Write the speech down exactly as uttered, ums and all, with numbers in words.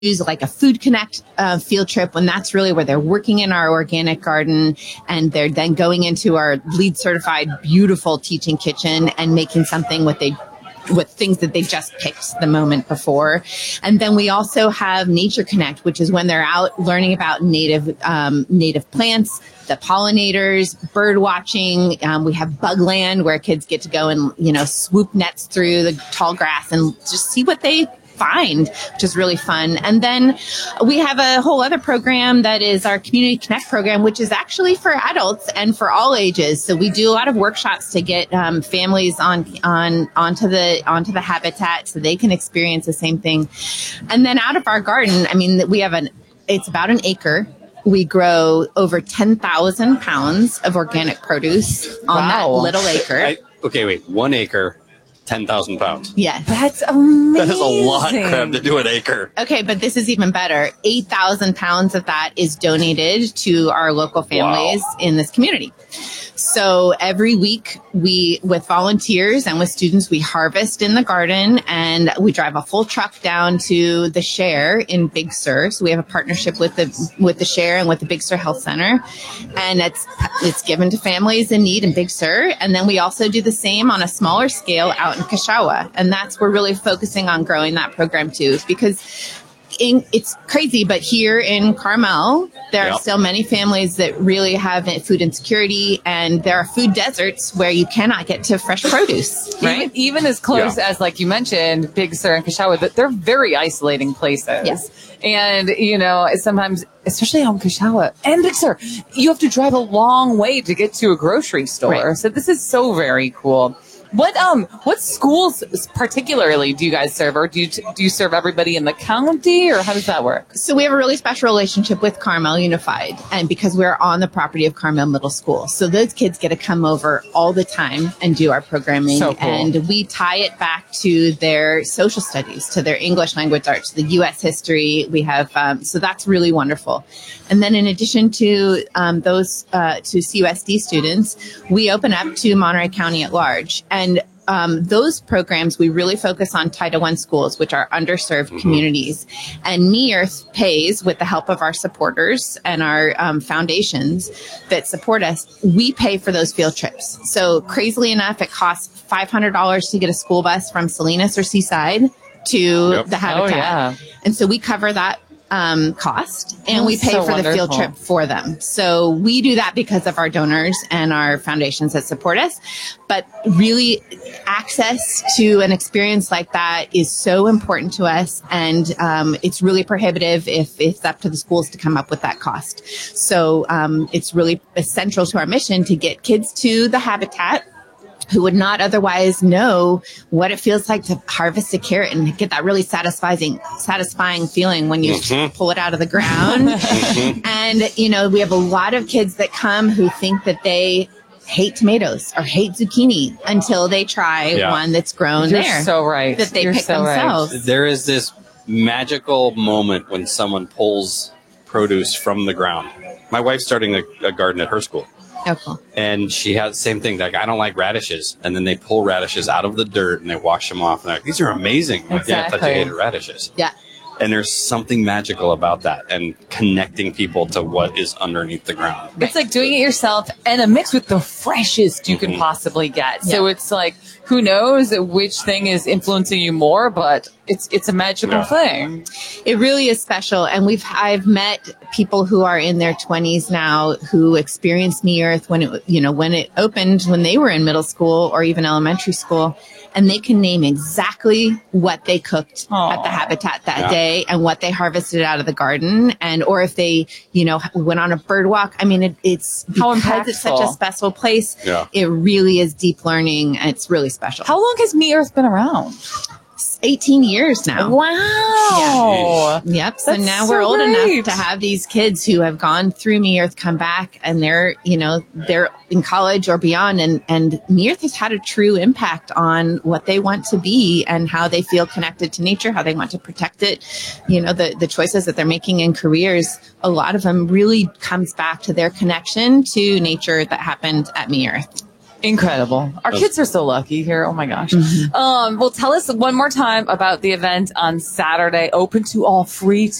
use like a Food Connect uh, field trip when that's really where they're working in our organic garden, and they're then going into our LEED certified beautiful teaching kitchen and making something with they with things that they just picked the moment before. And then we also have Nature Connect, which is when they're out learning about native um, native plants, the pollinators, bird watching. Um, we have Bugland, where kids get to go and, you know, swoop nets through the tall grass and just see what they find, which is really fun. And then we have a whole other program that is our Community Connect program, which is actually for adults and for all ages. So we do a lot of workshops to get um, families on on onto the onto the habitat so they can experience the same thing. And then out of our garden, I mean, we have an it's about an acre. We grow over ten thousand pounds of organic produce on wow. that little acre. I, okay, wait, one acre. ten thousand pounds. Yes. That's amazing. That is a lot, crap, to do an acre. Okay, but this is even better. eight thousand pounds of that is donated to our local families wow. in this community. So every week we, with volunteers and with students, we harvest in the garden, and we drive a full truck down to the Share in Big Sur. So we have a partnership with the, with the Share and with the Big Sur Health Center. And it's, it's given to families in need in Big Sur. And then we also do the same on a smaller scale out in Kashawa. And that's, we're really focusing on growing that program too, because In, it's crazy, but here in Carmel, there yep. are still many families that really have food insecurity, and there are food deserts where you cannot get to fresh produce. Right? Even, even as close yeah. as, like you mentioned, Big Sur and Kashawa, that they're very isolating places. Yes. And, you know, sometimes, especially on Kashawa and Big Sur, you have to drive a long way to get to a grocery store. Right. So this is so very cool. What um what schools particularly do you guys serve, or do you do you serve everybody in the county, or how does that work? So we have a really special relationship with Carmel Unified, and because we're on the property of Carmel Middle School, so those kids get to come over all the time and do our programming, so cool. and we tie it back to their social studies, to their English language arts, the U S history. We have um, so that's really wonderful. And then in addition to um, those uh, to C U S D students, we open up to Monterey County at large. And And um, those programs, we really focus on Title I schools, which are underserved mm-hmm. communities. And NeEarth pays, with the help of our supporters and our um, foundations that support us, we pay for those field trips. So crazily enough, it costs five hundred dollars to get a school bus from Salinas or Seaside to yep. the habitat. Oh, yeah. And so we cover that Um, cost, and That's we pay so for wonderful. the field trip for them. So we do that because of our donors and our foundations that support us. But really, access to an experience like that is so important to us, and um, it's really prohibitive if it's up to the schools to come up with that cost. So um, it's really essential to our mission to get kids to the habitat who would not otherwise know what it feels like to harvest a carrot and get that really satisfying, satisfying feeling when you mm-hmm. pull it out of the ground. mm-hmm. And, you know, we have a lot of kids that come who think that they hate tomatoes or hate zucchini until they try yeah. one that's grown You're there. so right. That they You're pick so themselves. Right. There is this magical moment when someone pulls produce from the ground. My wife's starting a, a garden at her school. Oh, cool. And she has the same thing. Like, I don't like radishes. And then they pull radishes out of the dirt and they wash them off. And they're like, these are amazing. Like, exactly. yeah, I thought you hated radishes. Yeah. And there's something magical about that and connecting people to what is underneath the ground. It's like doing it yourself and a mix with the freshest you mm-hmm. can possibly get. So yeah. it's like, who knows which thing is influencing you more, but it's it's a magical yeah. thing. It really is special. And we've I've met people who are in their twenties now who experienced NeEarth when it, you know, when it opened, when they were in middle school or even elementary school. And they can name exactly what they cooked Aww. At the habitat that yeah. day and what they harvested out of the garden. And, or if they, you know, went on a bird walk. I mean, it, it's How because impactful. It's such a special place. Yeah. It really is deep learning. And it's really special. How long has NeEarth been around? eighteen years now. Wow. Yeah. Yep. So That's now so we're old great. enough to have these kids who have gone through NeEarth come back, and they're, you know, they're in college or beyond. And, and NeEarth has had a true impact on what they want to be and how they feel connected to nature, how they want to protect it. You know, the, the choices that they're making in careers, a lot of them really comes back to their connection to nature that happened at NeEarth. Incredible. Our kids are so lucky here. Oh my gosh. Mm-hmm. Um, well, tell us one more time about the event on Saturday, open to all, free